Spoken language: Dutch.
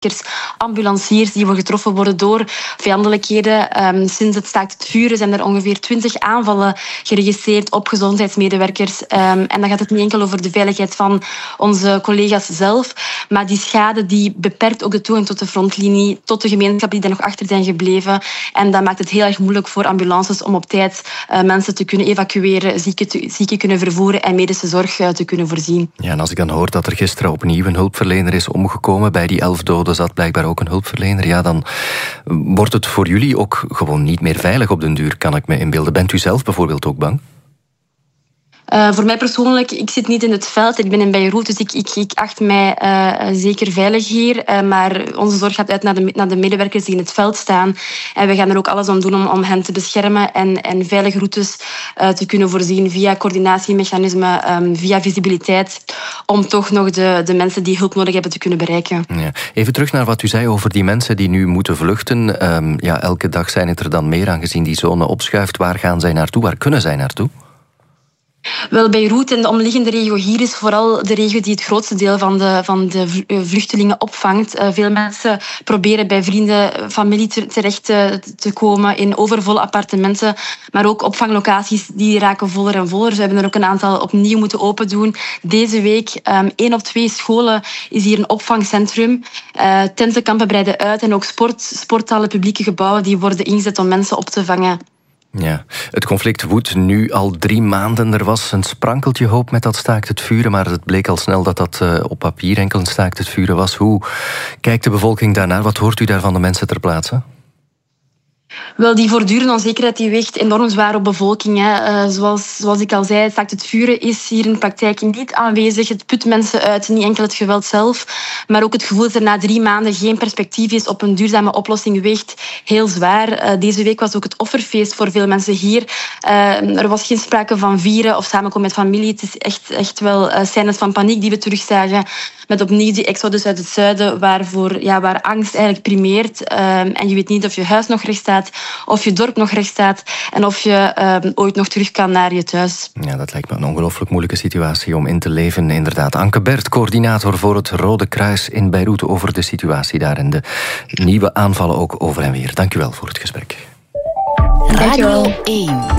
ambulanciers die getroffen worden door vijandelijkheden. Sinds het staakt het vuren zijn er ongeveer 20 aanvallen geregistreerd op gezondheidsmedewerkers. En dan gaat het niet enkel over de veiligheid van onze collega's zelf, maar die schade die beperkt ook de toegang tot de frontlinie, tot de gemeenschap die daar nog achter zijn gebleven. En dat maakt het heel erg moeilijk voor ambulances om op tijd mensen te kunnen evacueren, zieken kunnen vervoeren en medische zorg te kunnen voorzien. Ja, en als ik dan hoor dat er gisteren opnieuw een hulpverlener is omgekomen, bij die 11 doden zat blijkbaar ook een hulpverlener, ja, dan wordt het voor jullie ook gewoon niet meer veilig op den duur, kan ik me inbeelden. Bent u zelf bijvoorbeeld ook bang? Voor mij persoonlijk, ik zit niet in het veld. Ik ben in Beirut, dus ik acht mij zeker veilig hier. Maar onze zorg gaat uit naar de medewerkers die in het veld staan. En we gaan er ook alles aan doen om hen te beschermen en veilige routes te kunnen voorzien via coördinatiemechanismen, via visibiliteit, om toch nog de mensen die hulp nodig hebben te kunnen bereiken. Ja. Even terug naar wat u zei over die mensen die nu moeten vluchten. Elke dag zijn het er dan meer, aangezien die zone opschuift. Waar gaan zij naartoe? Waar kunnen zij naartoe? Wel, Beirut en de omliggende regio hier is vooral de regio die het grootste deel van de vluchtelingen opvangt. Veel mensen proberen bij vrienden, familie terecht te komen in overvolle appartementen. Maar ook opvanglocaties die raken voller en voller. We hebben er ook een aantal opnieuw moeten open doen. Deze week 1 of 2 scholen is hier een opvangcentrum. Tentenkampen breiden uit en ook sporthallen, publieke gebouwen die worden ingezet om mensen op te vangen. Ja, het conflict woedt nu al 3 maanden. Er was een sprankeltje hoop met dat staakt het vuren, maar het bleek al snel dat dat op papier enkel een staakt het vuren was. Hoe kijkt de bevolking daarnaar? Wat hoort u daar van de mensen ter plaatse? Wel, die voortdurende onzekerheid die weegt enorm zwaar op bevolking. Hè. Zoals ik al zei, staakt het vuren is hier in de praktijk niet aanwezig. Het put mensen uit, niet enkel het geweld zelf, maar ook het gevoel dat er na 3 maanden geen perspectief is op een duurzame oplossing weegt heel zwaar. Deze week was ook het offerfeest voor veel mensen hier. Er was geen sprake van vieren of samenkomen met familie. Het is echt wel scènes van paniek die we terugzagen. Met opnieuw die exodus uit het zuiden, waar angst eigenlijk primeert. En je weet niet of je huis nog recht staat, of je dorp nog recht staat en of je ooit nog terug kan naar je thuis. Ja, dat lijkt me een ongelooflijk moeilijke situatie om in te leven, inderdaad. Anke Bert, coördinator voor het Rode Kruis in Beirut, over de situatie daar en de nieuwe aanvallen ook over en weer. Dank u wel voor het gesprek. Radio 1.